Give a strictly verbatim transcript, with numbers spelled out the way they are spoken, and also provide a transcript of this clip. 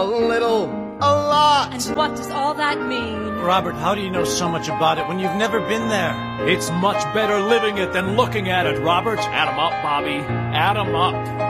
A little, a lot. And what does all that mean? Robert, how do you know so much about it when you've never been there? It's much better living it than looking at it, Robert. Add 'em up, Bobby. Add 'em up.